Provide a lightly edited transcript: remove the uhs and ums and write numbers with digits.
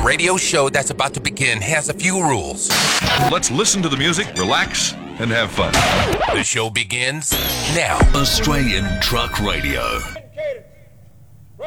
radio show that's about to begin has a few rules. Let's listen to the music, relax, and have fun. The show begins now. Australian Truck Radio.